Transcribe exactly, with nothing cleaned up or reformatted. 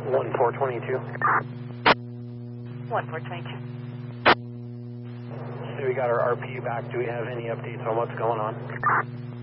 one four twenty-two. one four twenty-two. So we got our R P U back. Do we have any updates on what's going on?